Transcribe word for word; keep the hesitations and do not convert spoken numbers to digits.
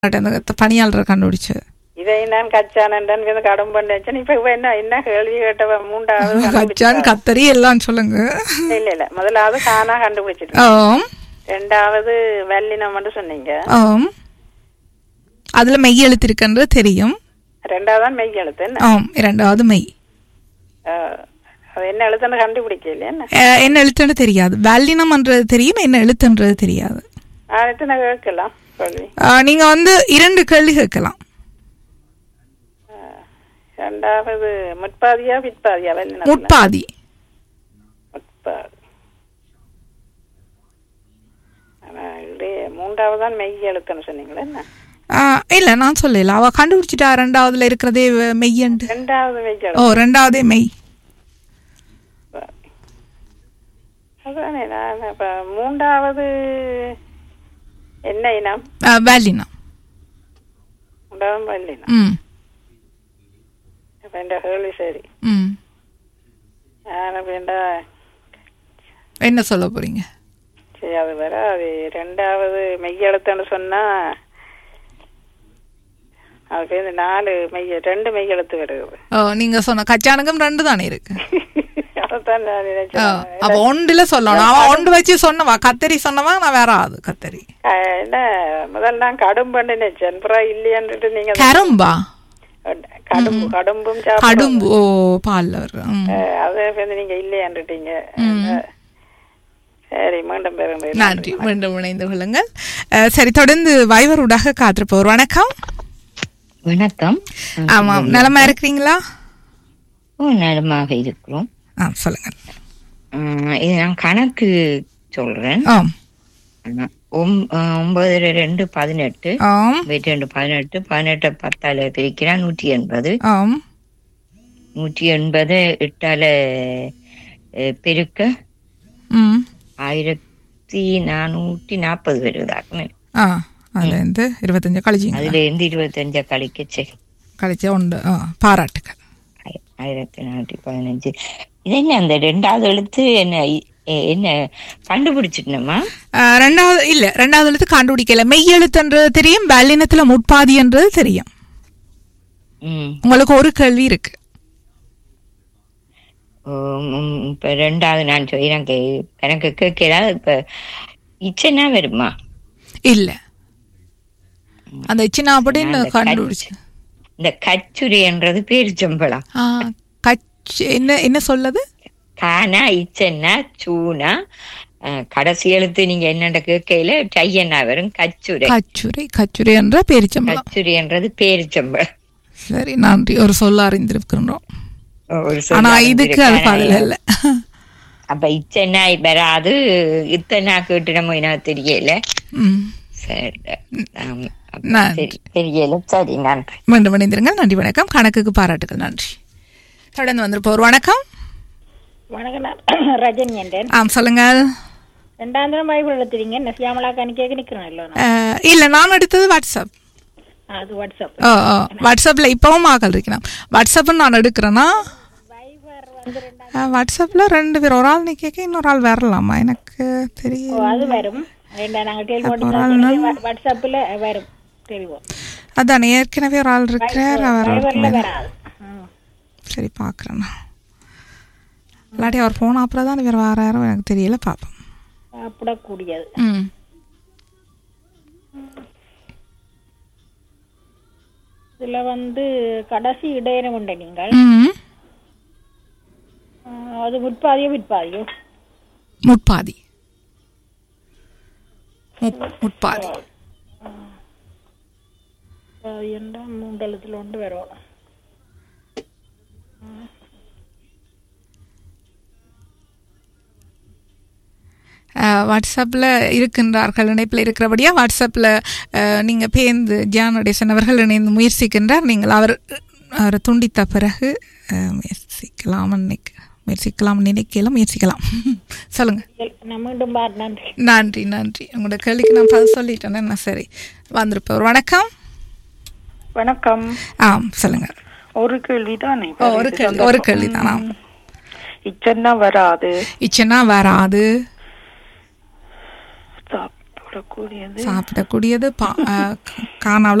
அந்த பணியாளரை கண்டுபிடிச்சு இதை நான் கச்சான் கடும் பண்ணேன். இப்ப என்ன என்ன கேள்வி கேட்டவ மூன்றாவது கச்சான் கத்தரி எல்லாம் சொல்லுங்க. இல்ல இல்ல முதலாவது காணா கண்டுபிடிச்சிட்டு ஆம். ரெண்டாவது வெள்ளினம் மட்டும் சொன்னீங்க. ஆம். அதுல மெய் எழுத்து இருக்குன்றது தெரியும். ரெண்டாவது மெய் எழுத்து. ஆம், இரண்டாவது மெய். அது என்ன எழுத்துன்னு கண்டுபிடிக்கல. என்ன என்ன எழுத்துன்னு தெரியாது. வெள்ளினம்ன்றது தெரியும், என்ன எழுத்துன்றது தெரியாது. எத்தனை கேட்கலாம் கேள்வி? நீங்க வந்து இரண்டு கேள்வி கேட்கலாம். ரெண்டாவது முற்பாதியா பிற்பாதியா? முற்பாதி. முற்பாதி. மூன்றாவது தான் மெய் எழுத்துன்னு சொன்னீங்களா? என்ன இல்ல நான் சொல்லல, அவ கண்டுபிடிச்சிட்டா ரெண்டாவதுல இருக்கிறதே மெய்யண்டு. ரெண்டாவது மெய். ஓ, ரெண்டாவதே மெய். அதானே நான் இப்ப மூன்றாவது என்ன இனம்? வெள்ளினம். மூன்றாவது வெள்ளினம். ம். என்ற கேள்வி சரி. ம். என்ன சொல்ல போறீங்க? சரி, அது வேற. அது ரெண்டாவது மெய் எழுத்துன்னு சொன்னா அதுக்கு இந்த நாலு மெய் ரெண்டு மெய் எழுத்து வருது. ஓ, நீங்க சொன்ன கச்சானுக்கும் ரெண்டு தானே இருக்கு. அதான் நான் நினைச்சேன். அப்ப ஒன்றுல சொல்லணும். அவன் ஒன்று வச்சு சொன்னவா கத்தரி சொன்னவா, நான் வேற ஆகுது கத்தரி. என்ன முதல்ல நான் கடும் பண்ணு நினைச்சேன், அப்புறம் இல்லையான்ட்டு நீங்க கரும்பா கடும்பு கடும்பும் கடும்பு. ஓ, பால்ல வரும். அது நீங்க இல்லையான்ட்டீங்க. சரி, மீண்டும் பெறுங்க. நன்றி, மீண்டும் இணைந்து கொள்ளுங்கள். சரி, தொடர்ந்து வைவருடாக காத்திருப்போர். வணக்கம். வணக்கம். ஆமாம், நலமா இருக்கிறீங்களா? நலமாக இருக்கிறோம். ஆ, சொல்லுங்க. இது நான் கணக்கு சொல்றேன். ஆம். ஒன்பது ரெண்டு பதினெட்டு ஆம். ரெண்டு பதினெட்டு பதினெட்டு பத்தால பிரிக்கிறா நூற்றி எண்பது. ஆம். நூற்றி எண்பது எட்டால பெருக்க ஆயிரத்தி நானூற்றி நாற்பது வருவதாக்குமே. ஆ, அதுல இருந்து இருபத்தஞ்சு கழிச்சிங்க. அதுல இருந்து இருபத்தஞ்ச கழிக்க சரி கழிச்ச உண்டு. பாராட்டுகள். ஆயிரத்தி நானூற்றி பதினஞ்சு. இது என்ன அந்த ரெண்டாவது எழுத்து என்ன என்ன கண்டுபிடிச்சிட்டோமா? ரெண்டாவது இல்ல, ரெண்டாவது எழுத்து கண்டுபிடிக்கல. மெய் எழுத்துன்றது தெரியும், வெள்ளினத்துல முற்பாதி என்றது தெரியும். உங்களுக்கு ஒரு கேள்வி இருக்கு. இப்ப ரெண்டாவது நான் எனக்கு எனக்கு கேட்கல. இப்ப இச்சனா வருமா? இல்ல, அந்த இச்சனா அப்படின்னு கண்டுபிடிச்சு. இந்த கச்சுரி என்றது பேரிச்சம்பழம். என்ன என்ன சொல்லுது? கானா இச்சன்னா சூனா கடைசி எழுத்து நீங்க என்னண்ட கேட்கையில டையன்னா வரும். கச்சுரை. கச்சுரை கச்சுரை என்ற பேரிச்சம்பழம். கச்சுரை என்றது பேரிச்சம்பழம். சரி, நன்றி. ஒரு சொல்ல அறிந்திருக்கிறோம். ஆனா இதுக்கு அது பதில் இல்ல. அப்ப இச்சன்னா வராது. இத்தனா கேட்டுடமோ என்ன தெரியல. தெரியல. சரி, நன்றி. மீண்டும் இணைந்திருங்கள். நன்றி, வணக்கம். கணக்குக்கு பாராட்டுகள். நன்றி. தொடர்ந்து வந்திருப்போர். வணக்கம். வணக்கம், ரஜினி என்றேன். ஆம், சொல்லுங்க. ரெண்டாம் தரம் பைபிள் எடுத்துறீங்க. என்ன சியாமலா கணிக்க நிக்கிறோம் இல்ல, நான் எடுத்தது வாட்ஸ்அப். அது வாட்ஸ்அப். ஓ ஓ வாட்ஸ்அப்ல இப்பவும் ஆகல் இருக்கணும். வாட்ஸ்அப் நான் எடுக்கிறேன்னா வாட்ஸ்அப்ல ரெண்டு பேர், ஒரு ஆள் நீ கேட்க இன்னொரு ஆள் வரலாமா எனக்கு தெரியும். அது வரும். வாட்ஸ்அப்ல வரும் தெரியும். அதான் ஏற்கனவே ஒரு ஆள் இருக்கிறார். அவர் சரி பாக்குறேன். இல்லாட்டி அவர் போன அப்புறம் தான் இவர் வேற யாரும் எனக்கு தெரியல. பாப்போம். சாப்பிடக்கூடியது. ம் இதுல வந்து கடைசி இடையினம் உண்டு. நீங்கள் அது முற்பாதியோ பிற்பாதியோ? முற்பாதி. முற்பாதி மூன்றெழுத்துல ஒன்று வரும். வாட்ஸ்அப்பில் இருக்கின்றார்கள். இணைப்பில் இருக்கிறபடியா வாட்ஸ்அப்பில் நீங்கள் பேர்ந்து ஜானடேசன் அவர்கள் இணைந்து முயற்சிக்கின்றார். நீங்கள் அவர் அவரை துண்டித்த பிறகு முயற்சிக்கலாம் முயற்சிக்கலாம் நினைக்கலாம் முயற்சிக்கலாம். சொல்லுங்க. நன்றி நன்றி. உங்களோட கேள்விக்கு நான் பதில் சொல்லிட்டேன். என்ன சரி, வந்திருப்பவர். வணக்கம். வணக்கம். ஆம், சொல்லுங்க. ஒரு கேள்வி தானே? ஒரு கேள்வி ஒரு கேள்வி தானா? இச்சன்னா வராது. இச்சன்னா வராது. சாப்பிடக்கூடியது சாப்பிடக்கூடியது காணாவில்